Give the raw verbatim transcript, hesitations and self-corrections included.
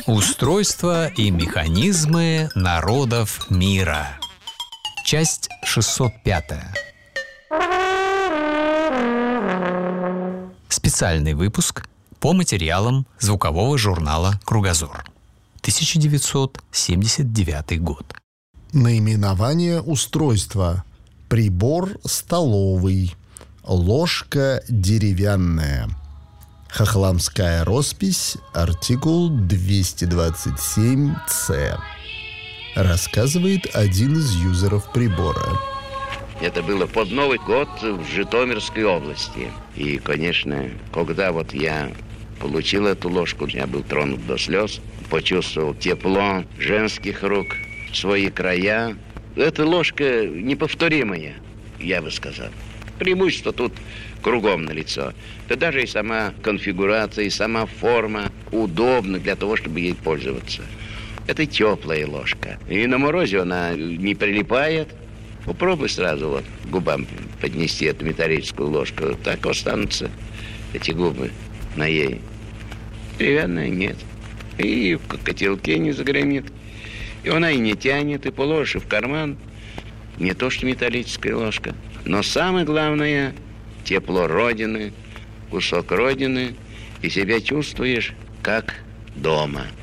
Устройство и механизмы народов мира. Часть шестьсот пятая. Специальный выпуск по материалам звукового журнала «Кругозор». тысяча девятьсот семьдесят девятый год. Наименование устройства. Прибор столовый. Ложка деревянная. Хохломская роспись, артикул двести двадцать семь С. Рассказывает один из юзеров прибора. Это было под Новый год в Житомирской области. И, конечно, когда вот я получил эту ложку, я был тронут до слез, почувствовал тепло женских рук, свои края. Эта ложка неповторимая, я бы сказал. Преимущество тут кругом налицо. Да даже и сама конфигурация, и сама форма удобна для того, чтобы ей пользоваться. Это теплая ложка. И на морозе она не прилипает. Попробуй сразу вот губам поднести эту металлическую ложку. Так останутся эти губы на ей. Деревянная нет. И в котелке не загремит. И она и не тянет, и положишь и в карман. Не то, что металлическая ложка. Но самое главное – тепло Родины, кусок Родины, и себя чувствуешь как дома.